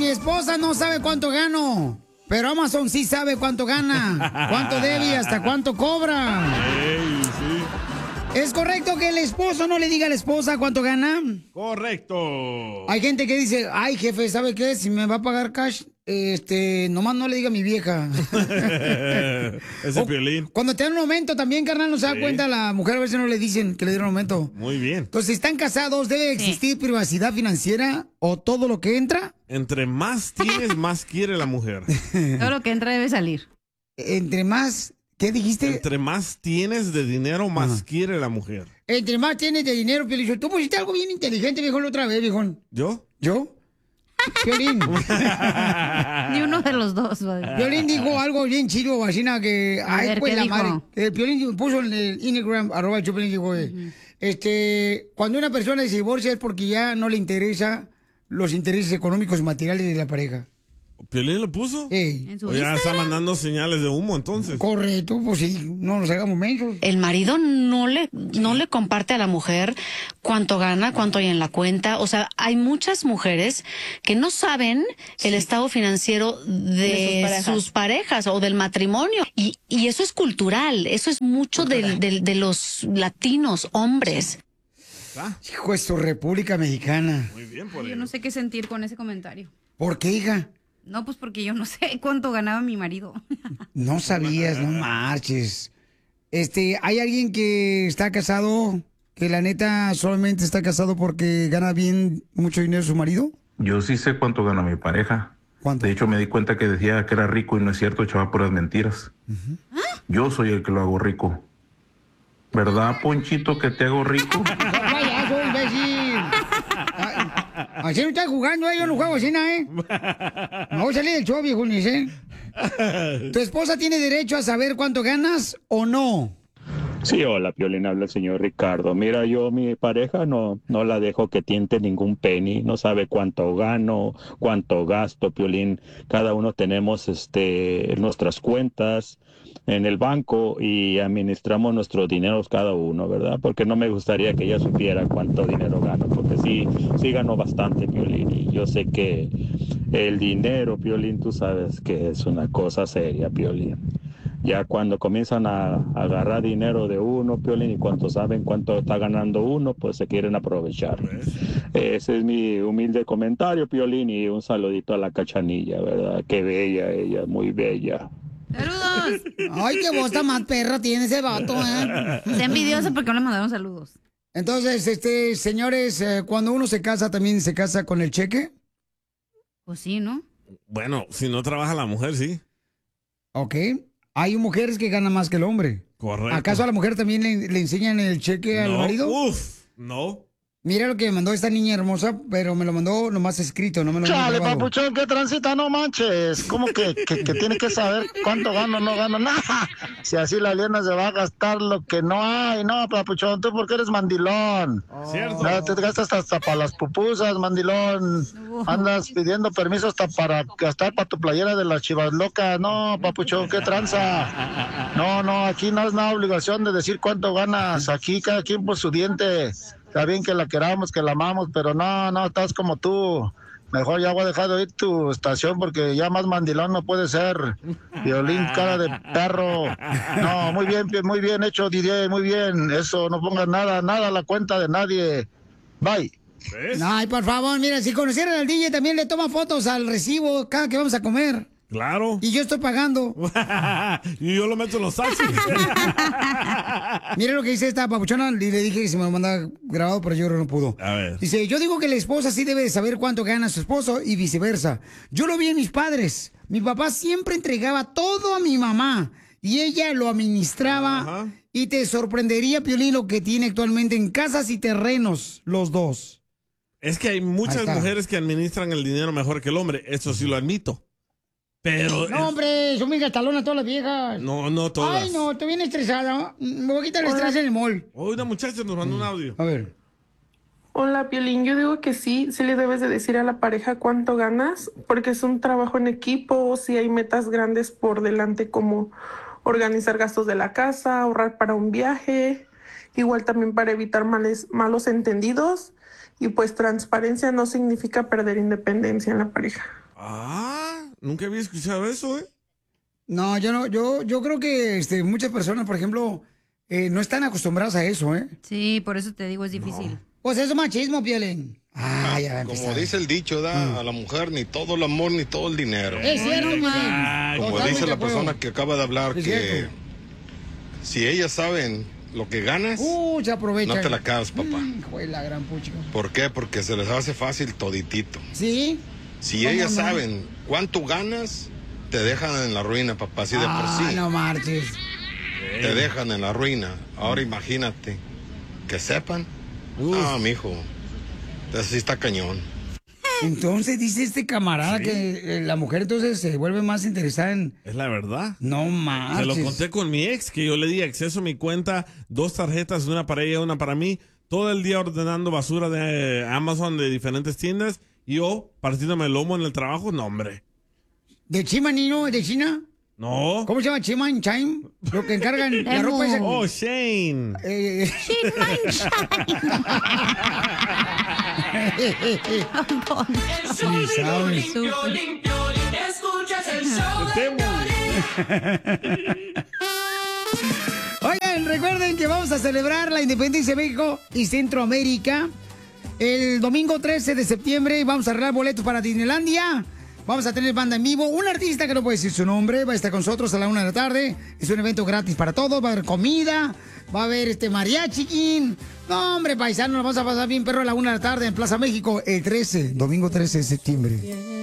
mi esposa no sabe cuánto gano, pero Amazon sí sabe cuánto gana, cuánto debe y hasta cuánto cobra. Ey, sí. ¿Es correcto que el esposo no le diga a la esposa cuánto gana? Correcto. Hay gente que dice, ay, jefe, ¿sabe qué? Si me va a pagar cash, nomás no le diga a mi vieja. Ese Piolín. Cuando te dan un aumento también, carnal, no se da Sí. cuenta, la mujer a veces no le dicen que le dieron aumento. Muy bien. Entonces, si están casados, ¿debe existir privacidad financiera o todo lo que entra? Entre más tienes, más quiere la mujer. Todo lo que entra debe salir. Entre más, ¿qué dijiste? Entre más tienes de dinero, más quiere la mujer. Entre más tienes de dinero, Piolín. Tú pusiste algo bien inteligente, viejón, la otra vez, viejón. ¿Yo? ¿Yo? Piolín. Ni uno de los dos. Piolín dijo algo bien chido, vecina, que... A ver, pues ¿qué la dijo? madre. Piolín puso en el Instagram, @Piolín, dijo, cuando una persona se divorcia es porque ya no le interesa los intereses económicos y materiales de la pareja. ¿Piolín lo puso? Ey. O ya está mandando señales de humo, entonces. Correcto, pues sí, no nos hagamos mensos. El marido no le comparte a la mujer cuánto gana, cuánto hay en la cuenta. O sea, hay muchas mujeres que no saben el estado financiero de sus parejas o del matrimonio. Y eso es cultural, eso es mucho de los latinos, hombres. Hijo, esto, República Mexicana. Muy bien por Yo ello. no sé qué sentir con ese comentario. ¿Por qué, hija? No, pues porque yo no sé cuánto ganaba mi marido. No sabías, no marches. ¿Hay alguien que está casado, que la neta solamente está casado porque gana bien mucho dinero su marido? Yo sí sé cuánto gana mi pareja. ¿Cuánto? De hecho, me di cuenta que decía que era rico y no es cierto, echaba puras mentiras. Yo soy el que lo hago rico. ¿Verdad, Ponchito, que te hago rico? ¡Vaya, soy imbécil! Así no estás jugando, yo no juego así, ¿eh? No voy a salir del show, viejo, ni sé. ¿Tu esposa tiene derecho a saber cuánto ganas o no? Sí, hola, Piolín, habla el señor Ricardo. Mira, yo mi pareja no la dejo que tiente ningún penny, no sabe cuánto gano, cuánto gasto, Piolín. Cada uno tenemos nuestras cuentas en el banco y administramos nuestros dineros cada uno, ¿verdad? Porque no me gustaría que ella supiera cuánto dinero gano, porque sí gano bastante, Piolín, y yo sé que el dinero, Piolín, tú sabes que es una cosa seria, Piolín. Ya cuando comienzan a agarrar dinero de uno, Piolín, y cuando saben cuánto está ganando uno, pues se quieren aprovechar. Ese es mi humilde comentario, Piolín, y un saludito a la Cachanilla, ¿verdad? Qué bella ella, muy bella. ¡Saludos! Ay, qué voz tan más perra tiene ese vato, ¿eh? Está envidioso porque no le mandaron saludos. Entonces, señores, cuando uno se casa, ¿también se casa con el cheque? Pues sí, ¿no? Bueno, si no trabaja la mujer, sí. Ok. Hay mujeres que ganan más que el hombre. Correcto. ¿Acaso a la mujer también le enseñan el cheque al No, marido? no. Mira lo que me mandó esta niña hermosa, pero me lo mandó nomás escrito, no me lo mandó Chale, grabado. papuchón, qué transita, no manches. ¿Cómo que tiene que saber cuánto gano o no gano? Nada. Si así la Liena se va a gastar lo que no hay. No, papuchón, tú porque eres mandilón. Cierto. No, te gastas hasta para las pupusas, mandilón. Andas pidiendo permiso hasta para gastar para tu playera de las Chivas Locas. No, papuchón, qué tranza. No, aquí no es una obligación de decir cuánto ganas. Aquí cada quien por su diente. Está bien que la queramos, que la amamos, pero no, estás como tú. Mejor ya voy a dejar de oír tu estación porque ya más mandilón no puede ser. Violín, cara de perro. No, muy bien hecho, Didier, muy bien. Eso, no pongas nada a la cuenta de nadie. Bye. ¿Ves? Ay, por favor, mira, si conocieran al DJ también le toma fotos al recibo cada que vamos a comer. Claro. Y yo estoy pagando. Y yo lo meto en los taxis. Mira lo que dice esta papuchona, y le dije que se me lo mandaba grabado, pero yo creo que no pudo. A ver. Dice, yo digo que la esposa sí debe saber cuánto gana su esposo y viceversa. Yo lo vi en mis padres. Mi papá siempre entregaba todo a mi mamá y ella lo administraba. Ajá. Y te sorprendería, Piolín, lo que tiene actualmente en casas y terrenos, los dos. Es que hay Ahí muchas está. mujeres que administran el dinero mejor que el hombre. Eso sí lo admito. Pero... No, hombre, son muy gastalonas todas las viejas. No todas. Ay, no, estoy bien estresada. Me voy a quitar el estrés en el mall. Hoy una muchacha nos mandó un audio. A ver. Hola, Piolín. Yo digo que sí le debes de decir a la pareja cuánto ganas, porque es un trabajo en equipo, si hay metas grandes por delante como organizar gastos de la casa, ahorrar para un viaje, igual también para evitar malos entendidos, y pues transparencia no significa perder independencia en la pareja. Nunca había escuchado eso, ¿eh? No, yo creo que muchas personas, por ejemplo, no están acostumbradas a eso, ¿eh? Sí, por eso te digo, es difícil. Pues eso es machismo, Piolín. Como dice el dicho, a la mujer ni todo el amor ni todo el dinero. Es cierto, Como dice la persona que acaba de hablar, Es que cierto. si ellas saben lo que ganas, se aprovechan. no te la acabas, papá. Fue la gran pucha. ¿Por qué? Porque se les hace fácil toditito. ¿Sí? Si ¿Cómo ellas no? saben cuánto ganas, te dejan en la ruina, papá, así de por sí. No marches. Te dejan en la ruina. Ahora imagínate, que sepan. Mijo, así está cañón. Entonces dice este camarada que la mujer entonces se vuelve más interesada en... Es la verdad. No Se marches. lo conté con mi ex, que yo le di acceso a mi cuenta, 2 tarjetas, una para ella, una para mí, todo el día ordenando basura de Amazon de diferentes tiendas, y yo partiéndome el lomo en el trabajo. No, hombre. ¿De Chima, niño? ¿De China? No. ¿Cómo se llama? ¿Chima en Chime? Lo que encargan la ropa esa. Oh, Shane. Sí, sabes. Oigan, recuerden que vamos a celebrar la independencia de México y Centroamérica el domingo 13 de septiembre. Vamos a arreglar boletos para Disneylandia. Vamos a tener banda en vivo. Un artista que no puede decir su nombre va a estar con nosotros a la 1 de la tarde. Es un evento gratis para todos. Va a haber comida. Va a haber mariachi king. No, hombre, paisano, nos vamos a pasar bien, perro, a la 1 de la tarde en Plaza México el 13, domingo 13 de septiembre.